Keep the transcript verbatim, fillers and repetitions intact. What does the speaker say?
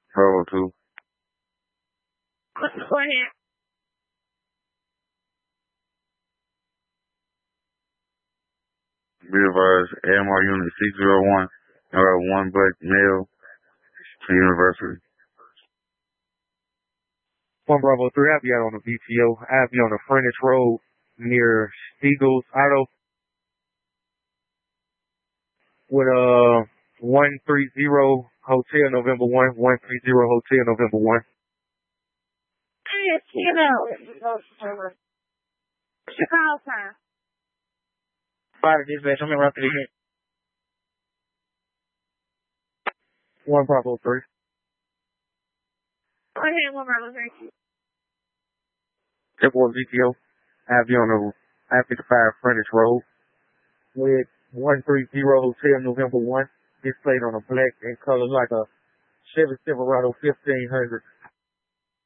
Bravo two. Go ahead. Be advised, A M R Unit six zero one. I got one black male to university. One Bravo three, I'll be out on the B T O. I'll be on the Furnace Road near Stiegel's Auto with uh one three zero Hotel November one, one three zero Hotel November one. Yes, you know. Chicago time. Fire dispatch, I'm in Rock City. One Bravo three. Go ahead, one Bravo three. Airport B T O. I'll be on the I fifty-five Furnace Road with one three zero Hotel November one. Displayed on a black and color like a Chevy Silverado fifteen hundred.